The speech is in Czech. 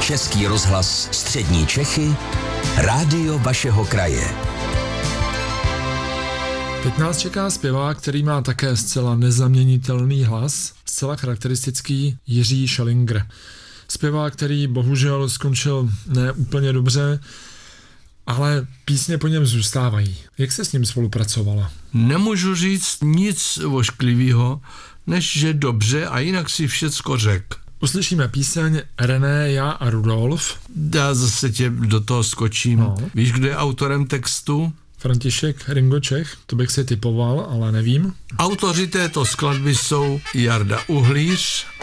Český rozhlas Střední Čechy, rádio vašeho kraje. Teď nás čeká zpěvák, který má také zcela nezaměnitelný hlas, zcela charakteristický Jiří Šelinger. Zpěvák, který bohužel skončil ne úplně dobře, ale písně po něm zůstávají. Jak se s ním spolupracovala? Nemůžu říct nic ošklivého, než že dobře a jinak si všecko řek. Uslyšíme píseň René, já a Rudolf. Já zase tě do toho skočím. No. Víš, kdo je autorem textu? František Ringo Čech, to bych si typoval, ale nevím. Autoři této skladby jsou Jarda Uhlíř